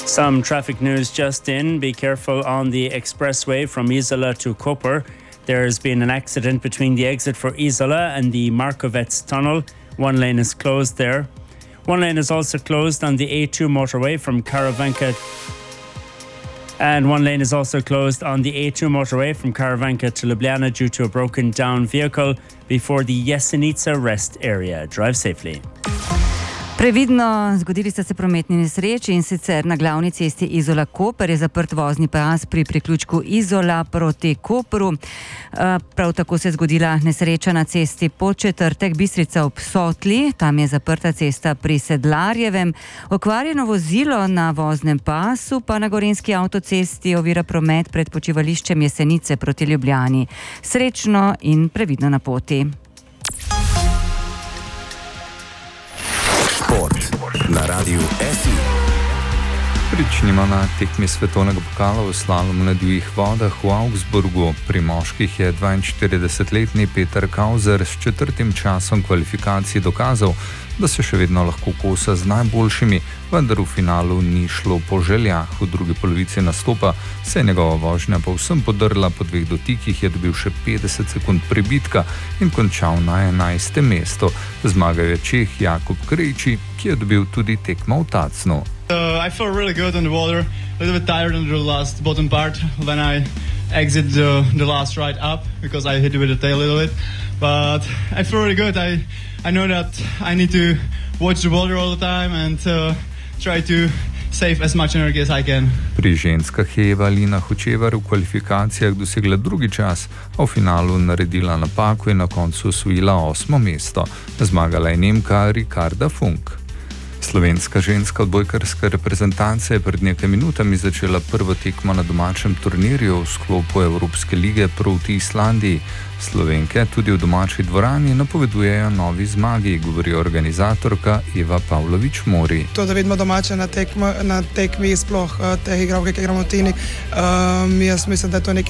Some traffic news just in. Be careful on the expressway from Isola to Koper. There's been an accident between the exit for Isola and the Markovets tunnel. One lane is closed there. One lane is also closed on the A2 motorway from Karavanka. And one lane is also closed on the A2 motorway from Karavanka to Ljubljana due to a broken down vehicle before the Jesenice rest area. Drive safely. Previdno, zgodili sta se prometni nesreči in sicer na glavni cesti Izola-Koper je zaprt vozni pas pri priključku Izola proti Kopru. Prav tako se je zgodila nesreča na cesti Podčetrtek Bistrica ob Sotli, tam je zaprta cesta pri Sedlarjevem. Okvarjeno vozilo na voznem pasu pa na gorenjski avtocesti ovira promet pred počivališčem Jesenice proti Ljubljani. Srečno in previdno na poti. Na radiju SI. Pričnimo na tekmi svetovnega pokala v slalomu na divjih vodah v Augsburgu. Pri moških je 42-letni Peter Kauser s 4. časom kvalifikacij dokazal, da se še vedno lahko kosa z najboljšimi, vendar v finalu ni šlo po željah. V drugi polovici nastopa se je njegova vožnja povsem podrla, po 2 dotikih je dobil še 50 sekund prebitka in končal na 11. mestu. Zmagal je Čeh Jakub Krejči, ki je dobil tudi tekmo v Tacnu. I felt really good on the water, a little bit tired on the last bottom part when I exit the last ride up because I hit it with the tail a little bit, but I feel really good. I know that I need to watch the water all the time and try to save as much energy as I can. Pri ženskah je Eva Lina Hočevar v kvalifikacijah dosegla 2. čas, a v finalu naredila napako in na koncu osvojila 8. mesto. Zmagala je Nemka Ricarda Funk. Slovenska ženska odbojkarska reprezentanca je pred nekaj minutami začela prvo tekmo na domačem turnirju v sklopu Evropske lige proti Islandiji. Slovenke tudi v domači dvorani napovedujejo novi zmagi, govori organizatorka Eva Pavlović-Mori. To, da vidimo domače na tekmi, sploh teh igralke, ki igramo v Tini, jaz mislim, da je to nekaj